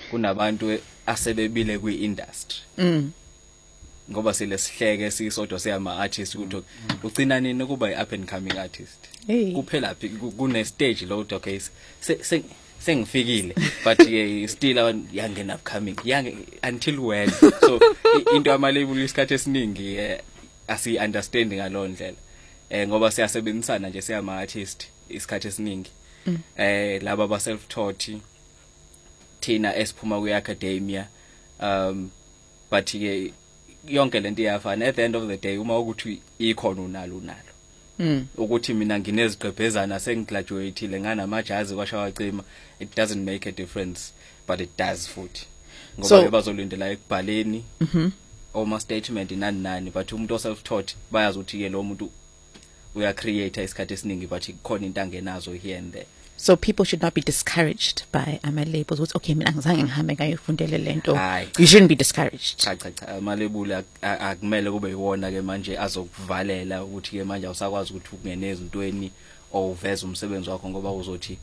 kunabantu asebebile kwi-industry ngoba silesihleke sisodwa siyama artist ukuthi ugcina nini kuba i-up and coming artist kuphela phi kune stage lo okay sengifikile but still young and upcoming young until when so into amalabel isikhathi esiningi asi understand ngaloo ndlela ngoba siyasebenzisana nje siyama artist isikhathi esiningi laba ba self taught thina esiphuma kwi academia but yonke lento iyafana at the end of the day uma ukuthi ikhono unalo ukuthi mina nginezigqebhezana sengigraduateile nganamajazi kwashawacima it doesn't make a difference but it does futhi ngoba bazolindela ekubhaleni oma statement nani but umuntu self taught bayazi ukuthi ke lo muntu uya create isikhathi esiningi but ikhona into angenazo here and there. So people should not be discouraged by ama-labels. What's okay, mina ngizange ngihambe ngayofundela lento. You shouldn't be discouraged. Cha ama-label akumele kube yiwona ke manje azokuvalela ukuthi ke manje awusakwazi ukuthi ungene ezintweni oveza umsebenzi wakho ngoba uzothi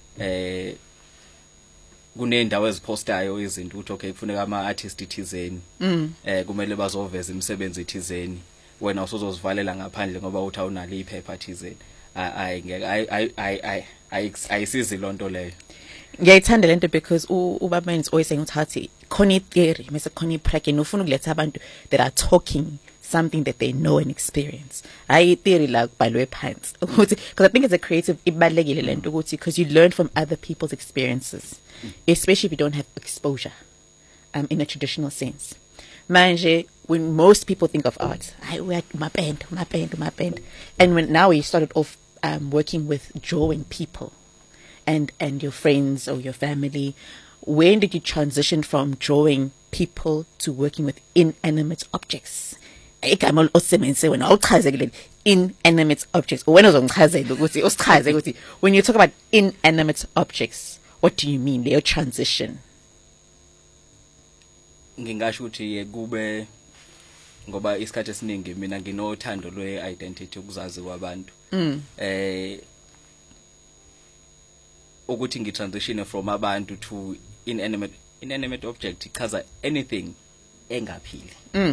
kunendawo ezipostayo izinto ukuthi okay kufuneka ama-artist ithizeni kumele bazoveza imisebenzi ithizeni wena usozozivalela ngaphandle ngoba uthi awunalo iphepha thizeni ayisizi lonto leyo. Ngiyayithanda lento because ubaba is always saying ukuthi khona theory mase khona practice ufuna ukuletha abantu that are talking something that they know and experience. Hayi theory la kubhalwe phansi ukuthi because I think it's a creative ibalekile lento ukuthi because you learn from other people's experiences especially if you don't have exposure in a traditional sense. Manje when most people think of art we are my band and when now we started off working with drawing people and your friends or your family, when did you transition from drawing people to working with inanimate objects? Igama osebenze wena awuchazekile inanimate objects wena uzongichazela ukuthi usichaze ukuthi when you talk about inanimate objects what do you mean leyo transition? Ngingasho ukuthi kube ngoba isikhathi esiningi mina nginothando lwe-identity ukuzazi kwabantu ukuthi ngitransition from abantu to inanimate object ichaza anything engaphili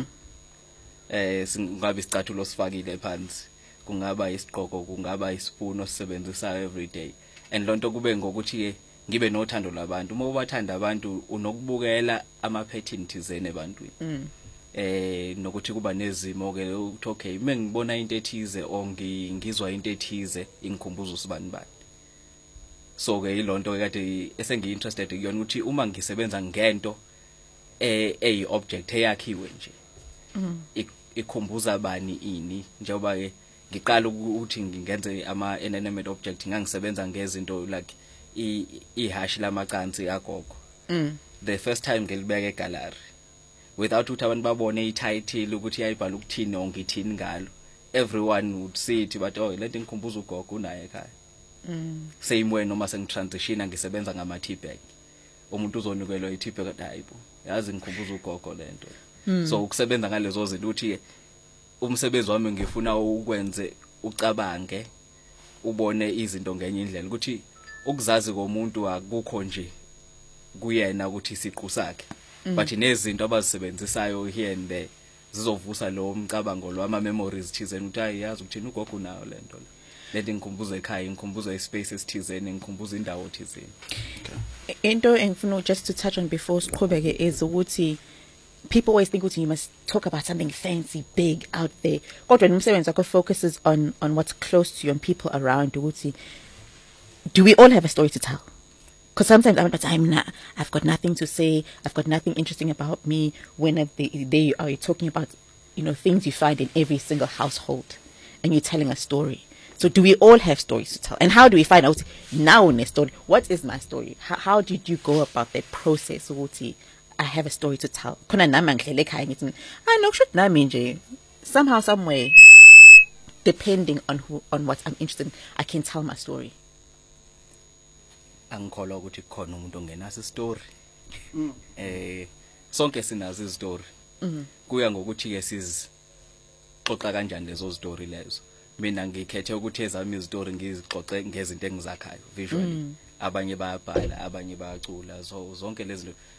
singabe isicathulo sifakile phansi kungaba isiqhoko kungaba isiphuno sisebenzisayo every day and lonto kube ngokuthi ngibe nothando labantu uma ubathanda abantu unokubukela ama pattern thizene ebantwini nokuthi kuba nezimo ke ukuthi okay mengibona into ethize or ngizwa into ethize ingikhumbuza usibani so ke ilonto kade esengi interested kuyona ukuthi uma ngisebenza ngento eyi object eyakhiwe nje ikhumbuza bani ini njengoba ke ngiqala ukuthi ngingenze ama inanimate object ngangisebenza ngezinto like ihashi lamacansi yagogo the first time ngilibeka egallery without ukuthi abantu babone i-title ukuthi yayibhala ukuthini or ngithini ngalo everyone would see it but oh lento ngikhumbuza ugogo unaye ekhaya same way noma sengitransition ngisebenza ngama tea bag umuntu uzonikelwa i-tea bag hayibo yazi ngikhumbuza ugogo lento so ukusebenza ngalezo zinto uthi umsebenzi wami ngifuna ukwenze ucabange ubone izinto ngenye indlela ukuthi ukuzazi komuntu akukho nje kuyena ukuthi isiqu sakhe but nezinto abazisebenzisayo here and there zizovusa lo umcabango lo ama memories thizeni ukuthi ayazi ukuthi ugogo nayo lento lento ngikhumbuza ekhaya ngikhumbuza ispace esithizeni ngikhumbuza indawo thizeni. Into engifuna just to touch on before siqhubeke is ukuthi people always think you must talk about something fancy, big, out there. Kodwa umsebenzi wakho focuses on what's close to you and people around you. Do we all have a story to tell? Because sometimes I've got nothing to say. I've got nothing interesting about me. When they are talking about, things you find in every single household, and you're telling a story. So do we all have stories to tell? And how do we find out now in a story? What is my story? How did you go about that process? I have a story to tell. Somehow, some way, depending on what I'm interested in, I can tell my story. Angikholwa ukuthi khona umuntu ongenaso story sonke sinazo istory kuya ngokuthi ke sizixoxa kanjani lezo story lezo. Mina ngikhethe ukuthi ezami istory ngizixoxe ngezinto engizakhayo visually abanye bayabhala abanye bayacula so zonke lezi